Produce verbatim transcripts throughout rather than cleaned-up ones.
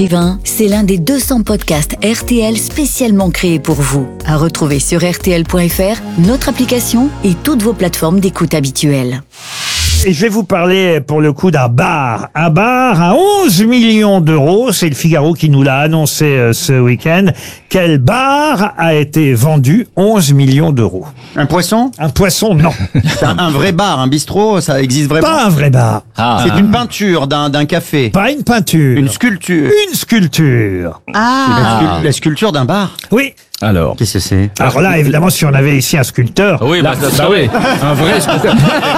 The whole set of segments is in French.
écrivain, c'est l'un des deux cents podcasts R T L spécialement créés pour vous. À retrouver sur R T L point F R, notre application et toutes vos plateformes d'écoute habituelles. Et je vais vous parler pour le coup d'un bar. Un bar à onze millions d'euros. C'est le Figaro qui nous l'a annoncé euh, ce week-end. Quel bar a été vendu onze millions d'euros? Un poisson? Un poisson, non. un, un vrai bar, un bistrot, ça existe vraiment? Pas un vrai bar. Ah. C'est une peinture d'un, d'un café? Pas une peinture. Une sculpture? Une sculpture. Ah. La, scu- la sculpture d'un bar? Oui. Alors, qu'est-ce que c'est? Alors là, évidemment, si on avait ici un sculpteur. Oui, bah, bah, bah oui, un vrai sculpteur.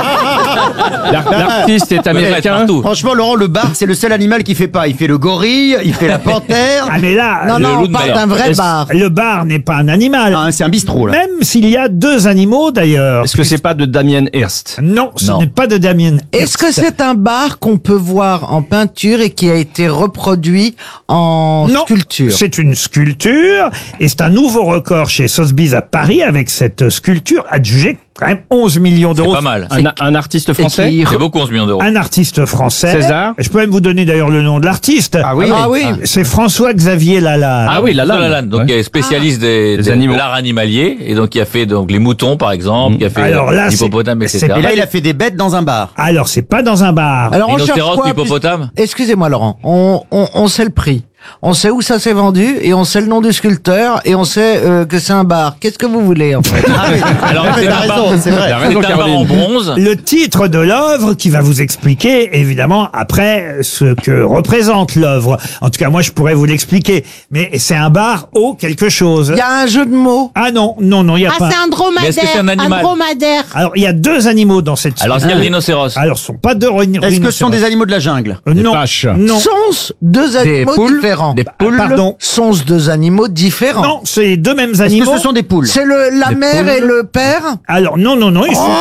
L'artiste est américain. Franchement, Laurent, le bar, c'est le seul animal qui fait pas. Il fait le gorille, il fait la panthère. Ah mais là, Non, le, non, on parle d'un vrai bar. le bar n'est pas un animal. Ah, c'est un bistrot, là. Même s'il y a deux animaux d'ailleurs. Est-ce que c'est pas de Damien Hirst? Non, ce Non. n'est pas de Damien. Est-ce que c'est un bar qu'on peut voir en peinture et qui a été reproduit en Non, sculpture? c'est une sculpture et c'est un nouveau record chez Sotheby's à Paris avec cette sculpture adjugée quand même onze millions C'est d'euros. pas mal. Un, un artiste français? qui- C'est beaucoup onze millions d'euros. Un artiste français. César. Je peux même vous donner d'ailleurs le nom de l'artiste. Ah oui? Ah oui. C'est François-Xavier Lalanne. Ah oui, la François lame. Lalanne, donc Ouais. qui est spécialiste des, Des des- animaux. de l'art animalier et donc qui a fait donc les moutons par exemple, qui a fait Alors là, c'est- l'hippopotame, et c'est- cetera. Et là, il a fait des bêtes dans un bar. Alors c'est pas dans un bar. Alors on cherche Rhinocéros, quoi, hippopotame. plus- Excusez-moi Laurent, on, on, on sait le prix. On sait où ça s'est vendu et on sait le nom du sculpteur et on sait euh, que c'est un bar. Qu'est-ce que vous voulez en fait? Alors c'est T'as un bar, raison, c'est vrai. T'as c'est raison, un bar Caroline. en bronze. Le titre de l'œuvre qui va vous expliquer, évidemment, après ce que représente l'œuvre. En tout cas, moi, je pourrais vous l'expliquer. Mais c'est un bar au quelque chose. Il y a un jeu de mots. Ah non, non, non, il y a Ah, pas. c'est un dromadaire. Mais est-ce que c'est un animal dromadaire. Alors, il y a deux animaux dans cette. Alors est-ce qu'il y a le rhinocéros? Alors, ce sont pas deux rhino- Est-ce que ce sont rhinocéros. des animaux de la jungle? Euh, non, vaches. non, Sont deux animaux poules, différents. des poules. pardon. Sont deux animaux différents. Non, c'est les deux mêmes Est-ce animaux. que ce sont des poules? C'est le la Des mère poules. et le père. Alors, non, non, non, ils sont...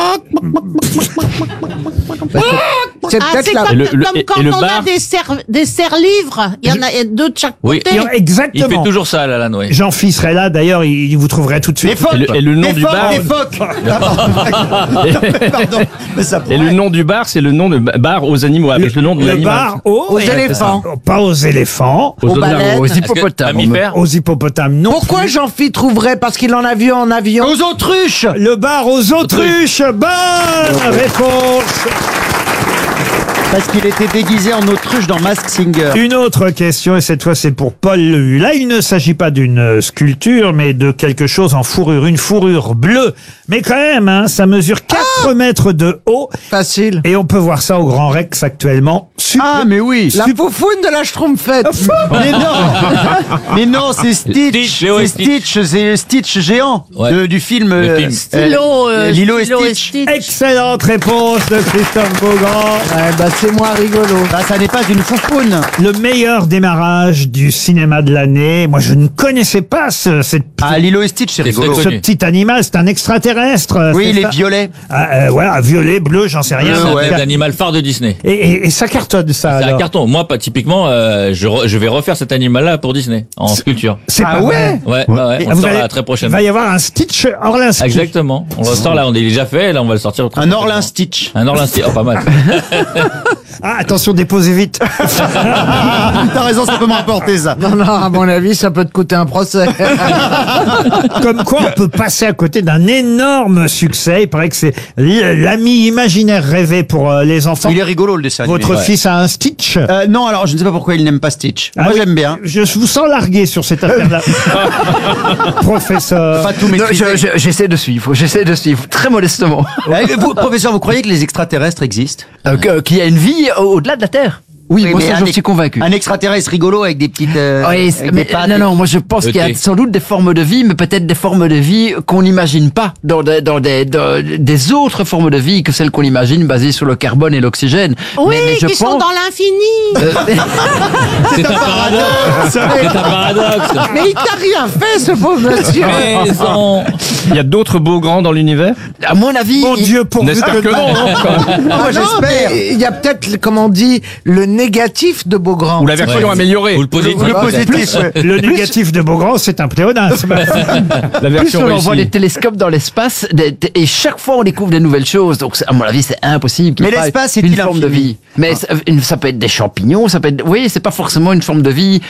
C'est Ah, peut-être c'est la. comme, Et le- le- comme et quand le on bar a des, serre- des serre-livres. Il y en a deux de chaque Oui. côté. ils ont- Il Exactement. fait toujours ça, Lalanne, oui. Jean-Philippe serait là, d'ailleurs, il, il vous trouverait tout de Les suite. phoques! Et le- et le nom Les du phoques, bar- Les phoques! Pardon, mais ça Et le nom du bar, c'est le nom de bar aux animaux, avec le, nom de Le l'animal. bar aux, Aux éléphants. Pas aux éléphants. Aux, aux baleines. aux Est-ce que- hippopotames. mammifères? Aux hippopotames, non. Pourquoi plus. Jean-Philippe trouverait? Parce qu'il en a vu en avion. Aux autruches! Le bar aux autruches. Bonne réponse. Parce qu'il était déguisé en autruche dans Mask Singer. Une autre question, et cette fois c'est pour Paul Lehu. Là, il ne s'agit pas d'une euh, sculpture, mais de quelque chose en fourrure. Une fourrure bleue. Mais quand même, hein, ça mesure quatre mètres de haut. Facile. Et on peut voir ça au Grand Rex actuellement. Super. Ah, mais oui! La foufoune de la Schtroumpfette. Mais non! Mais non, c'est Stitch! Stitch, Léo C'est et Stitch. Stitch, c'est le Stitch géant Ouais. de- du film. Le euh, film. euh, Lilo, euh, Lilo et Lilo Stitch. Excellente réponse de Christophe Beaugrand. Ouais, bah c'est moins rigolo. Bah, ça n'est pas une foufoune. Le meilleur démarrage du cinéma de l'année. Moi, je ne connaissais pas ce, cette, Ah, Lilo et Stitch, c'est C'est rigolo. très ce connu. petit animal. C'est un extraterrestre. Oui, c'est il ça est violet. Ah, euh, voilà, violet, bleu, j'en sais rien. Euh, C'est ouais. un animal phare de Disney. Et, et, et ça cartonne, ça. C'est un alors. carton. Moi, pas typiquement, euh, je, re- je vais refaire cet animal-là pour Disney en sculpture. C'est Ah pas ouais vrai. Ouais, ouais, ouais. Et On vous le sort allez- là très Il prochainement. va y avoir un Stitch Orlinski. Exactement. On le sort là, on est déjà fait. Là, on va le sortir. très Un prochainement. Orlin Stitch. Un Orlin Stitch. Oh, pas mal. Ah, attention, déposez vite. T'as raison, ça peut me rapporter ça. Non, non, à mon avis, ça peut te coûter un procès. Comme quoi, on peut passer à côté d'un énorme succès. Il paraît que c'est l- l'ami imaginaire rêvé pour euh, les enfants. Il est rigolo le dessin animé. Votre Ouais. fils a un Stitch. Euh, non, alors je ne sais pas pourquoi il n'aime pas Stitch. Ah Moi oui, j'aime bien. Je vous sens largué sur cette affaire-là. Professeur. Pas tout Non, maîtriser. je- je- j'essaie de suivre, j'essaie de suivre, très modestement. Eh, vous, professeur, vous croyez que les extraterrestres existent? Euh, que- Qu'il y a une vie au- au-delà de la Terre. Oui, moi mais ça un j'en ex- suis convaincu. Un extraterrestre rigolo avec des petites. euh, Oui, c'est- avec mais, des pattes. non, non, moi je pense Le qu'il y a thé. sans doute des formes de vie, mais peut-être des formes de vie qu'on n'imagine pas dans, des, dans des, dans des autres formes de vie que celles qu'on imagine basées sur le carbone et l'oxygène. Oui, mais, mais je qui sont pense... dans l'infini. C'est un paradoxe. C'est un paradoxe. Mais il t'a rien fait, ce pauvre monsieur. Mais ils Il y a d'autres beaux grands dans l'univers? À mon avis, Mon il- Dieu, pourvu N'espère que que non, non, quand même. Ah Moi, non, j'espère. mais il y a peut-être, comme on dit, le négatif de Beaugrand. Ou la version Ouais. améliorée. Ou le positif. Le peut-être. positif, ouais. le négatif de Beaugrand, c'est un pléonasme. La plus version on envoie réussie. des télescopes dans l'espace des- des- et chaque fois on découvre des nouvelles choses. Donc c'est- à mon avis c'est impossible. qu'il Mais y ait pas l'espace une est-il forme de infini vie. Mais ça, une- ça peut être des champignons, ça peut être. Oui, c'est pas forcément une forme de vie